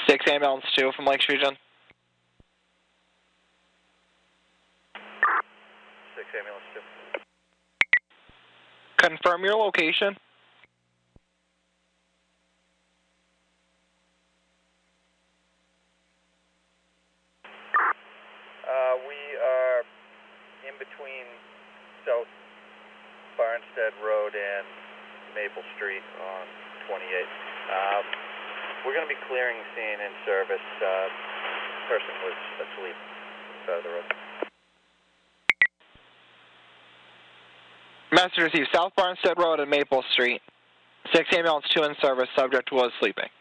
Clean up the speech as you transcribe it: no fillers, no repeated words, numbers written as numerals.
6 ambulance 2 from Lakes Region. 6 ambulance 2. Confirm your location. We are in between South Barnstead Road and Maple Street on 28. We're going to be clearing the scene in service. Person was asleep on the side of the road. Message received South Barnstead Road and Maple Street. 6 ambulance 2 in service. Subject was sleeping.